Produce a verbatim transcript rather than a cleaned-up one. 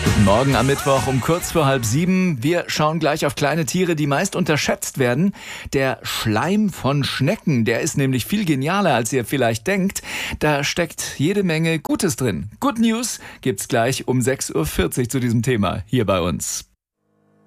Guten Morgen am Mittwoch um kurz vor halb sieben. Wir schauen gleich auf kleine Tiere, die meist unterschätzt werden. Der Schleim von Schnecken, der ist nämlich viel genialer, als ihr vielleicht denkt. Da steckt jede Menge Gutes drin. Good News gibt's gleich um sechs Uhr vierzig zu diesem Thema hier bei uns.